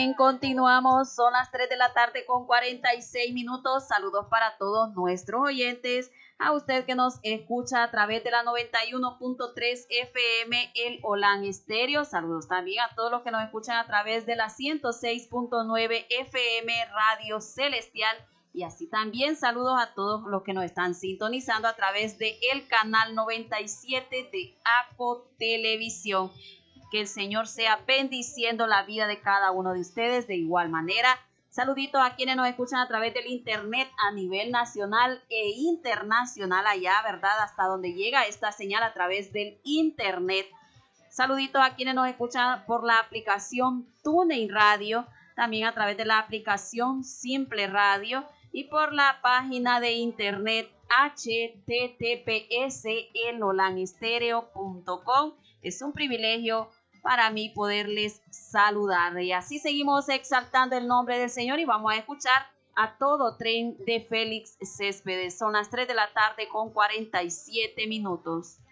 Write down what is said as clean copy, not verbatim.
Continuamos, son las 3 de la tarde con 46 minutos. Saludos para todos nuestros oyentes. A usted que nos escucha a través de la 91.3 FM, el Olan Estéreo. Saludos también a todos los que nos escuchan a través de la 106.9 FM Radio Celestial. Y así también saludos a todos los que nos están sintonizando a través de el canal 97 de ACO Televisión. Que el Señor sea bendiciendo la vida de cada uno de ustedes de igual manera. Saluditos a quienes nos escuchan a través del internet a nivel nacional e internacional allá, ¿verdad? Hasta donde llega esta señal a través del internet. Saluditos a quienes nos escuchan por la aplicación TuneIn Radio, también a través de la aplicación Simple Radio y por la página de internet https://elolanestereo.com. Es un privilegio para mí poderles saludar. Y así seguimos exaltando el nombre del Señor y vamos a escuchar A Todo Tren de Félix Céspedes. Son las 3 de la tarde con 47 minutos.